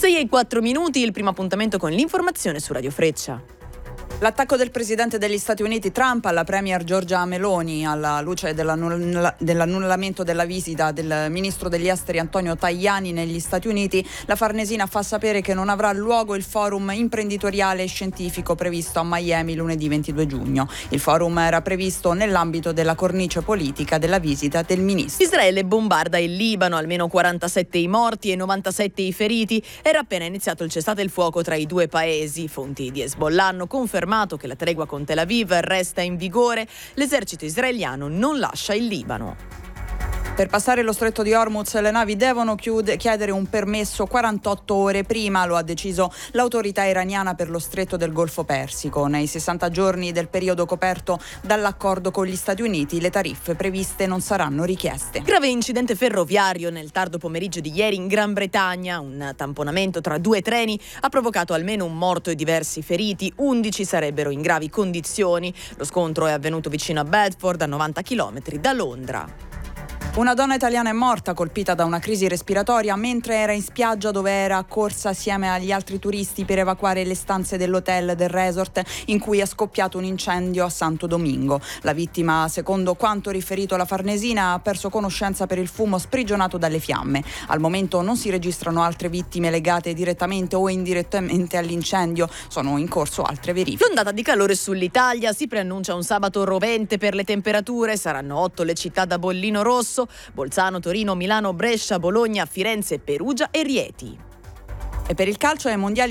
6:04, il primo appuntamento con l'informazione su Radio Freccia. L'attacco del presidente degli Stati Uniti Trump alla premier Giorgia Meloni alla luce dell'annullamento della visita del ministro degli esteri Antonio Tajani negli Stati Uniti, la Farnesina fa sapere che non avrà luogo il forum imprenditoriale e scientifico previsto a Miami lunedì 22 giugno. Il forum era previsto nell'ambito della cornice politica della visita del ministro. Israele bombarda il Libano, almeno 47 i morti e 97 i feriti. Era appena iniziato il cessate il fuoco tra i due paesi. Fonti di Hezbollah hanno confermato che la tregua con Tel Aviv resta in vigore. L'esercito israeliano non lascia il Libano. Per passare lo stretto di Hormuz le navi devono chiedere un permesso 48 ore prima, lo ha deciso l'autorità iraniana per lo stretto del Golfo Persico. Nei 60 giorni del periodo coperto dall'accordo con gli Stati Uniti, le tariffe previste non saranno richieste. Grave incidente ferroviario nel tardo pomeriggio di ieri in Gran Bretagna. Un tamponamento tra due treni ha provocato almeno un morto e diversi feriti. 11 sarebbero in gravi condizioni. Lo scontro è avvenuto vicino a Bedford, a 90 km da Londra. Una donna italiana è morta colpita da una crisi respiratoria mentre era in spiaggia, dove era accorsa assieme agli altri turisti per evacuare le stanze dell'hotel del resort in cui è scoppiato un incendio a Santo Domingo. La vittima, secondo quanto riferito alla Farnesina, ha perso conoscenza per il fumo sprigionato dalle fiamme. Al momento non si registrano altre vittime legate direttamente o indirettamente all'incendio. Sono in corso altre verifiche. L'ondata di calore sull'Italia si preannuncia un sabato rovente per le temperature. Saranno 8 le città da bollino rosso: Bolzano, Torino, Milano, Brescia, Bologna, Firenze, Perugia e Rieti. E per il calcio ai mondiali